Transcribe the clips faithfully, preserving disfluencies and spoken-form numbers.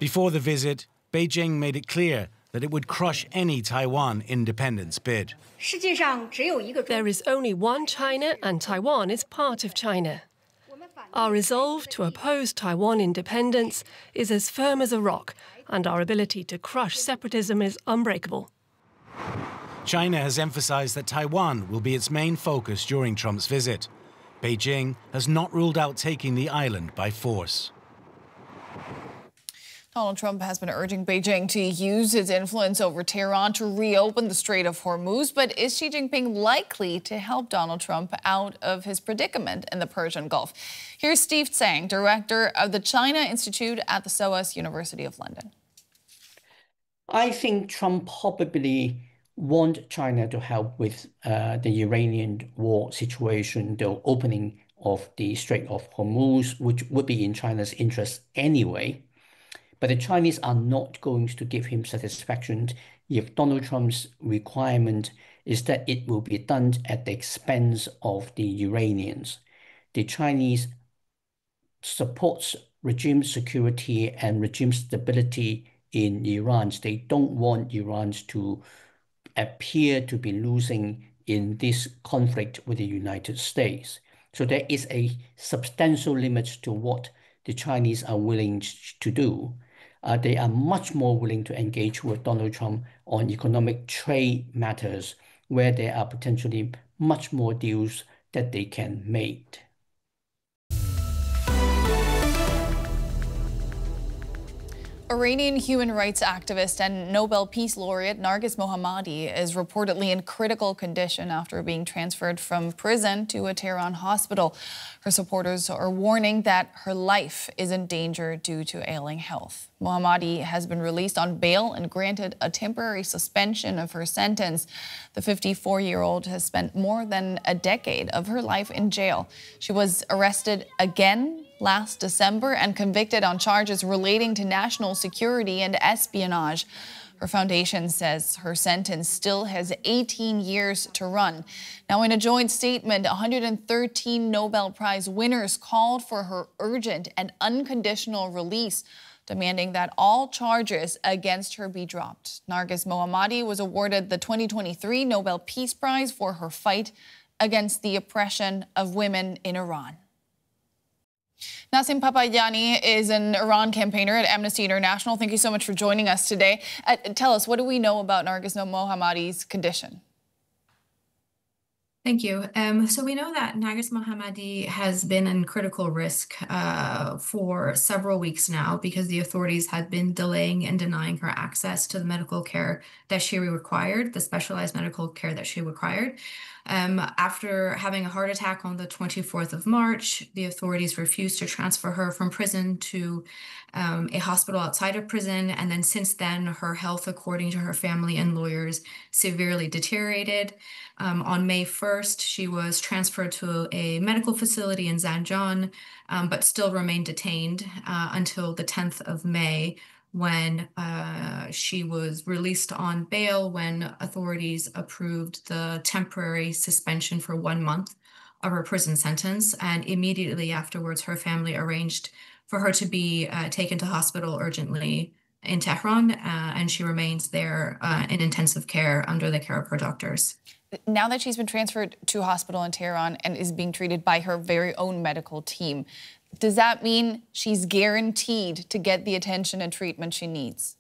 Before the visit, Beijing made it clear that it would crush any Taiwan independence bid. There is only one China, and Taiwan is part of China. Our resolve to oppose Taiwan independence is as firm as a rock, and our ability to crush separatism is unbreakable. China has emphasized that Taiwan will be its main focus during Trump's visit. Beijing has not ruled out taking the island by force. Donald Trump has been urging Beijing to use its influence over Tehran to reopen the Strait of Hormuz. But is Xi Jinping likely to help Donald Trump out of his predicament in the Persian Gulf? Here's Steve Tsang, director of the China Institute at the SOAS University of London. I think Trump probably wants China to help with uh, the Iranian war situation, the opening of the Strait of Hormuz, which would be in China's interest anyway. But the Chinese are not going to give him satisfaction if Donald Trump's requirement is that it will be done at the expense of the Iranians. The Chinese supports regime security and regime stability in Iran. They don't want Iran to appear to be losing in this conflict with the United States. So there is a substantial limit to what the Chinese are willing to do. Uh, they are much more willing to engage with Donald Trump on economic trade matters where there are potentially much more deals that they can make. Iranian human rights activist and Nobel Peace Laureate Narges Mohammadi is reportedly in critical condition after being transferred from prison to a Tehran hospital. Her supporters are warning that her life is in danger due to ailing health. Mohammadi has been released on bail and granted a temporary suspension of her sentence. The fifty-four-year-old has spent more than a decade of her life in jail. She was arrested again last December and convicted on charges relating to national security and espionage. Her foundation says her sentence still has eighteen years to run. Now, in a joint statement, one hundred thirteen Nobel Prize winners called for her urgent and unconditional release, demanding that all charges against her be dropped. Narges Mohammadi was awarded the twenty twenty-three Nobel Peace Prize for her fight against the oppression of women in Iran. Nassim Papayani is an Iran campaigner at Amnesty International. Thank you so much for joining us today. Uh, tell us, what do we know about Narges Mohammadi's condition? Thank you. Um, so we know that Narges Mohammadi has been in critical risk uh, for several weeks now because the authorities had been delaying and denying her access to the medical care that she required, the specialized medical care that she required. Um, after having a heart attack on the twenty-fourth of March, the authorities refused to transfer her from prison to um, a hospital outside of prison. And then since then, her health, according to her family and lawyers, severely deteriorated. Um, on May first, she was transferred to a medical facility in Zanjan, um, but still remained detained uh, until the tenth of May, when uh, she was released on bail, when authorities approved the temporary suspension for one month of her prison sentence. And immediately afterwards, her family arranged for her to be uh, taken to hospital urgently in Tehran, uh, and she remains there uh, in intensive care under the care of her doctors. Now that she's been transferred to a hospital in Tehran and is being treated by her very own medical team, does that mean she's guaranteed to get the attention and treatment she needs?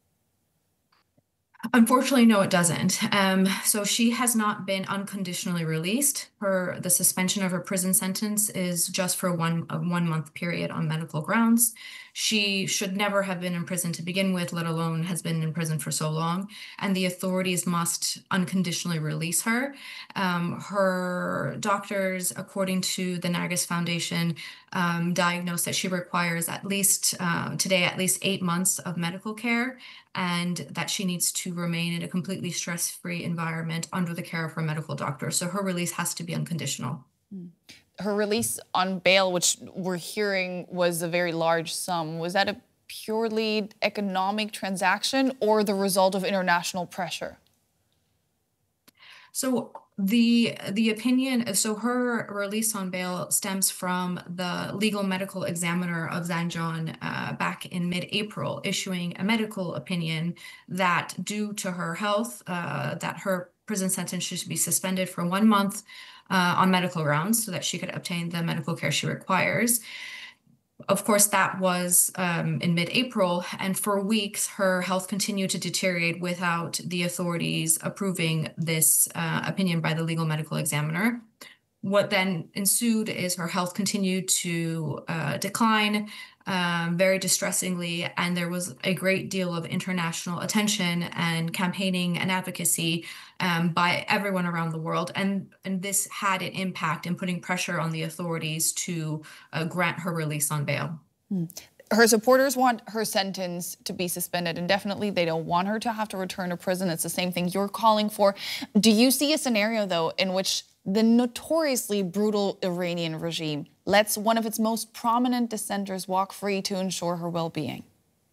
Unfortunately, no, it doesn't. Um, so she has not been unconditionally released. Her the suspension of her prison sentence is just for one a one month period on medical grounds. She should never have been in prison to begin with, let alone has been in prison for so long. And the authorities must unconditionally release her. Um, her doctors, according to the Narges Foundation, um, diagnosed that she requires at least uh, today at least eight months of medical care, and that she needs to remain in a completely stress-free environment under the care of her medical doctor. So her release has to be unconditional. Her release on bail, which we're hearing was a very large sum, was that a purely economic transaction or the result of international pressure? So The the opinion, so her release on bail stems from the legal medical examiner of Zanjan uh, back in mid-April issuing a medical opinion that due to her health, uh, that her prison sentence should be suspended for one month uh, on medical grounds so that she could obtain the medical care she requires. Of course, that was um, in mid-April, and for weeks, her health continued to deteriorate without the authorities approving this uh, opinion by the legal medical examiner. What then ensued is her health continued to uh, decline um, very distressingly, and there was a great deal of international attention and campaigning and advocacy um, by everyone around the world. And, and this had an impact in putting pressure on the authorities to uh, grant her release on bail. Hmm. Her supporters want her sentence to be suspended indefinitely. They don't want her to have to return to prison. It's the same thing you're calling for. Do you see a scenario, though, in which the notoriously brutal Iranian regime lets one of its most prominent dissenters walk free to ensure her well-being?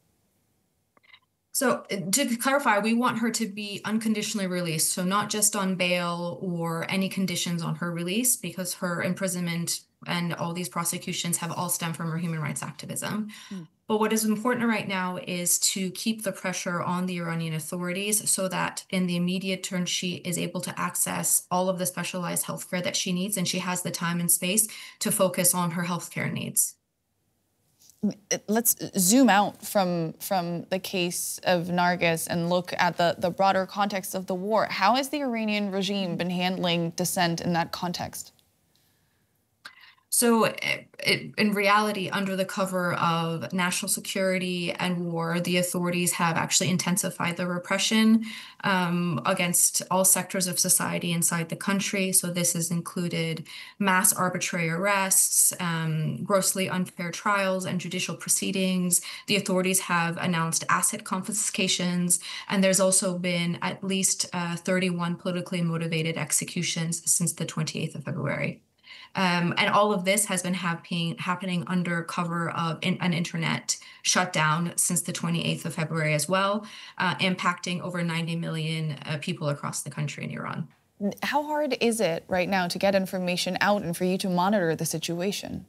So to clarify, we want her to be unconditionally released, so not just on bail or any conditions on her release, because her imprisonment and all these prosecutions have all stemmed from her human rights activism. Mm. But what is important right now is to keep the pressure on the Iranian authorities so that in the immediate term, she is able to access all of the specialized healthcare that she needs, and she has the time and space to focus on her healthcare needs. Let's zoom out from from the case of Nargis and look at the, the broader context of the war. How has the Iranian regime been handling dissent in that context? So it, it, in reality, under the cover of national security and war, the authorities have actually intensified the repression um, against all sectors of society inside the country. So this has included mass arbitrary arrests, um, grossly unfair trials and judicial proceedings. The authorities have announced asset confiscations, and there's also been at least uh, thirty-one politically motivated executions since the twenty-eighth of February. Um, and all of this has been happening, happening under cover of in, an internet shutdown since the twenty-eighth of February as well, uh, impacting over ninety million uh, people across the country in Iran. How hard is it right now to get information out and for you to monitor the situation?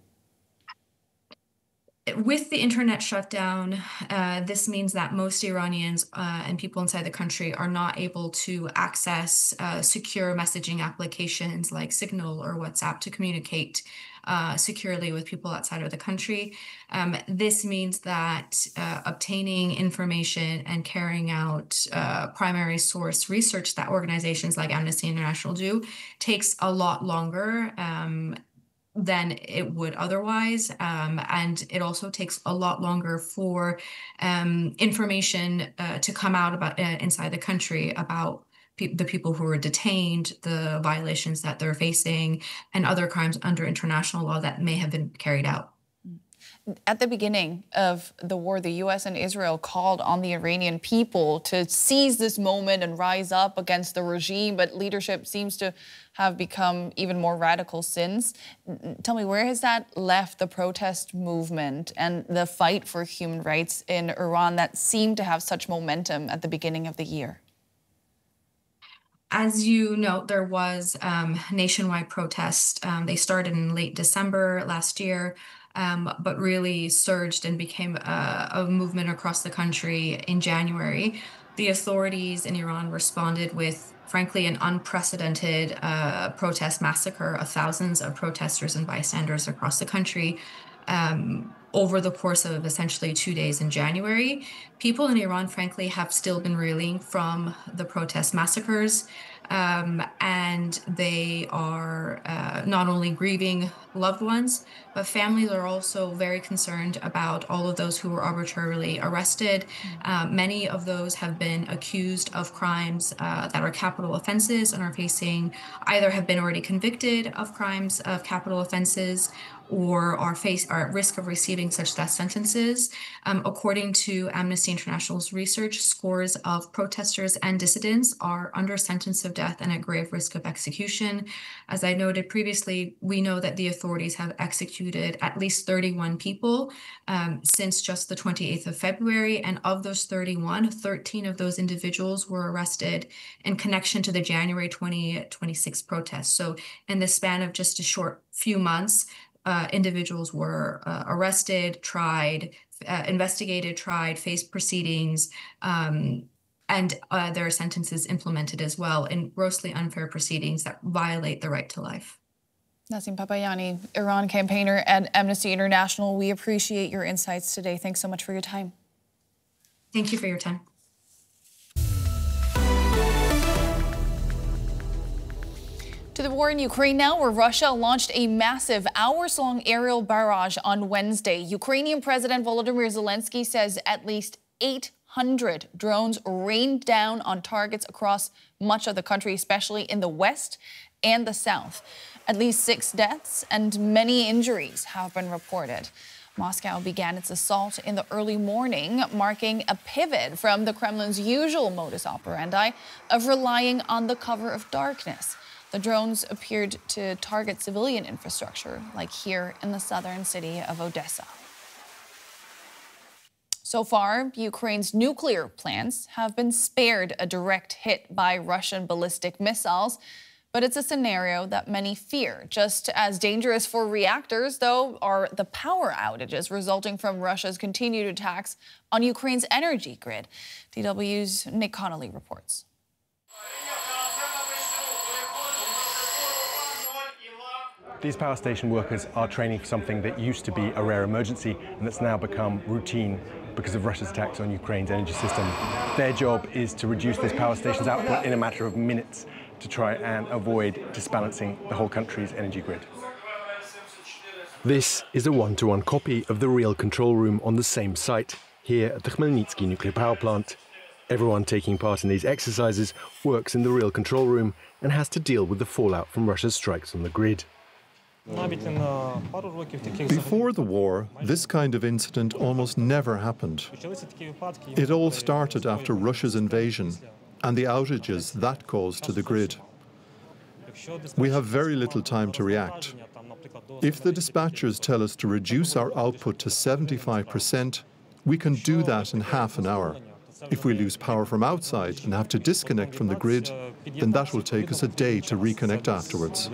With the internet shutdown, uh, this means that most Iranians uh, and people inside the country are not able to access uh, secure messaging applications like Signal or WhatsApp to communicate uh, securely with people outside of the country. Um, this means that uh, obtaining information and carrying out uh, primary source research that organizations like Amnesty International do takes a lot longer um, than it would otherwise. Um, and it also takes a lot longer for um, information uh, to come out about uh, inside the country about pe- the people who are detained, the violations that they're facing, and other crimes under international law that may have been carried out. At the beginning of the war, the U S and Israel called on the Iranian people to seize this moment and rise up against the regime, but leadership seems to have become even more radical since. Tell me, where has that left the protest movement and the fight for human rights in Iran that seemed to have such momentum at the beginning of the year? As you know, there was um, nationwide protest. Um, they started in late December last year. Um, but really surged and became a, a movement across the country in January. The authorities in Iran responded with, frankly, an unprecedented uh, protest massacre of thousands of protesters and bystanders across the country um, over the course of essentially two days in January. People in Iran, frankly, have still been reeling from the protest massacres. Um, and they are uh, not only grieving loved ones, but families are also very concerned about all of those who were arbitrarily arrested. Uh, many of those have been accused of crimes uh, that are capital offenses and are facing, either have been already convicted of crimes of capital offenses or are face are at risk of receiving such death sentences. Um, according to Amnesty International's research, scores of protesters and dissidents are under sentence of death death and at grave risk of execution. As I noted previously, we know that the authorities have executed at least thirty-one people um, since just the twenty-eighth of February. And of those thirty-one, thirteen of those individuals were arrested in connection to the January twenty twenty-six protests. So in the span of just a short few months, uh, individuals were uh, arrested, tried, uh, investigated, tried, faced proceedings, um, and uh, there are sentences implemented as well in grossly unfair proceedings that violate the right to life. Nasim Papayani, Iran campaigner at Amnesty International, we appreciate your insights today. Thanks so much for your time. Thank you for your time. To the war in Ukraine now, where Russia launched a massive hours-long aerial barrage on Wednesday. Ukrainian President Volodymyr Zelensky says at least eight hundred drones rained down on targets across much of the country, especially in the west and the south. At least six deaths and many injuries have been reported. Moscow began its assault in the early morning, marking a pivot from the Kremlin's usual modus operandi of relying on the cover of darkness. The drones appeared to target civilian infrastructure, like here in the southern city of Odessa. So far, Ukraine's nuclear plants have been spared a direct hit by Russian ballistic missiles, but it's a scenario that many fear. Just as dangerous for reactors, though, are the power outages resulting from Russia's continued attacks on Ukraine's energy grid. D W's Nick Connolly reports. These power station workers are training for something that used to be a rare emergency and that's now become routine because of Russia's attacks on Ukraine's energy system. Their job is to reduce this power station's output in a matter of minutes to try and avoid disbalancing the whole country's energy grid. This is a one-to-one copy of the real control room on the same site, here at the Khmelnytsky nuclear power plant. Everyone taking part in these exercises works in the real control room and has to deal with the fallout from Russia's strikes on the grid. Before the war, this kind of incident almost never happened. It all started after Russia's invasion and the outages that caused to the grid. We have very little time to react. If the dispatchers tell us to reduce our output to seventy-five percent, we can do that in half an hour. If we lose power from outside and have to disconnect from the grid, then that will take us a day to reconnect afterwards.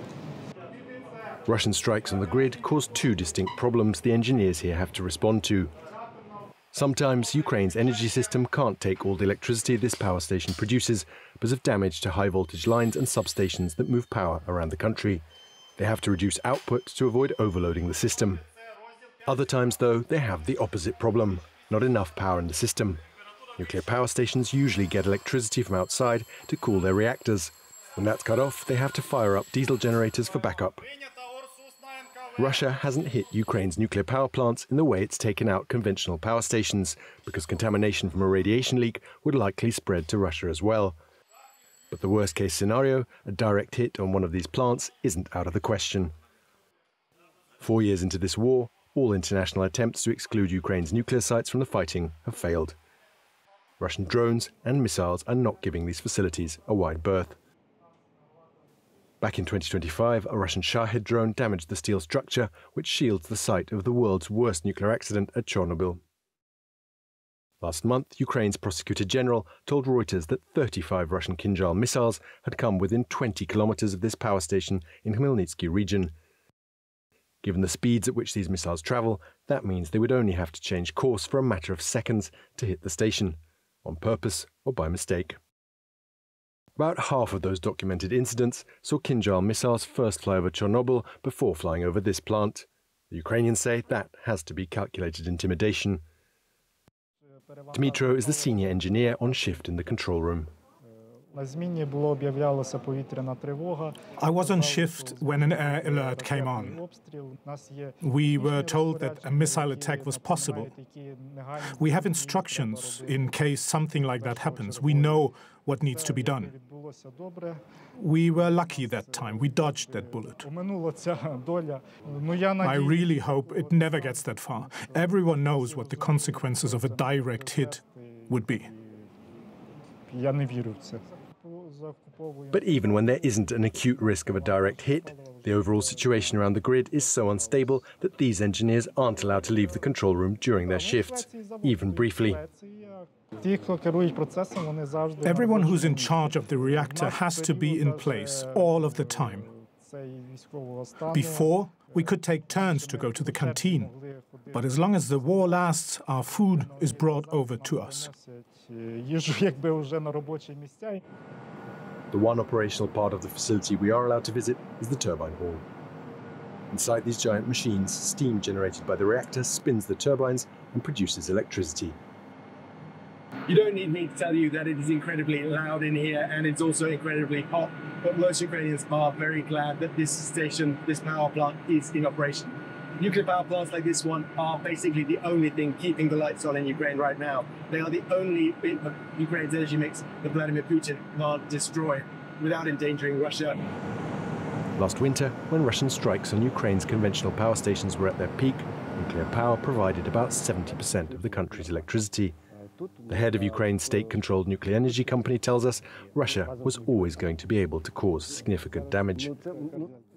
Russian strikes on the grid cause two distinct problems the engineers here have to respond to. Sometimes Ukraine's energy system can't take all the electricity this power station produces because of damage to high-voltage lines and substations that move power around the country. They have to reduce output to avoid overloading the system. Other times, though, they have the opposite problem: not enough power in the system. Nuclear power stations usually get electricity from outside to cool their reactors. When that's cut off, they have to fire up diesel generators for backup. Russia hasn't hit Ukraine's nuclear power plants in the way it's taken out conventional power stations, because contamination from a radiation leak would likely spread to Russia as well. But the worst-case scenario, a direct hit on one of these plants, isn't out of the question. Four years into this war, all international attempts to exclude Ukraine's nuclear sites from the fighting have failed. Russian drones and missiles are not giving these facilities a wide berth. Back in twenty twenty-five, a Russian Shahed drone damaged the steel structure which shields the site of the world's worst nuclear accident at Chernobyl. Last month, Ukraine's Prosecutor General told Reuters that thirty-five Russian Kinzhal missiles had come within twenty kilometers of this power station in Khmelnytsky region. Given the speeds at which these missiles travel, that means they would only have to change course for a matter of seconds to hit the station, on purpose or by mistake. About half of those documented incidents saw Kinzhal missiles first fly over Chernobyl before flying over this plant. The Ukrainians say that has to be calculated intimidation. Dmitro is the senior engineer on shift in the control room. I was on shift when an air alert came on. We were told that a missile attack was possible. We have instructions in case something like that happens. We know what needs to be done. We were lucky that time. We dodged that bullet. I really hope it never gets that far. Everyone knows what the consequences of a direct hit would be. But even when there isn't an acute risk of a direct hit, the overall situation around the grid is so unstable that these engineers aren't allowed to leave the control room during their shifts, even briefly. Everyone who's in charge of the reactor has to be in place all of the time. Before, we could take turns to go to the canteen. But as long as the war lasts, our food is brought over to us. The one operational part of the facility we are allowed to visit is the turbine hall. Inside these giant machines, steam generated by the reactor spins the turbines and produces electricity. You don't need me to tell you that it is incredibly loud in here and it's also incredibly hot, but most Ukrainians are very glad that this station, this power plant is in operation. Nuclear power plants like this one are basically the only thing keeping the lights on in Ukraine right now. They are the only bit of Ukraine's energy mix that Vladimir Putin can't destroy without endangering Russia. Last winter, when Russian strikes on Ukraine's conventional power stations were at their peak, nuclear power provided about seventy percent of the country's electricity. The head of Ukraine's state-controlled nuclear energy company tells us Russia was always going to be able to cause significant damage.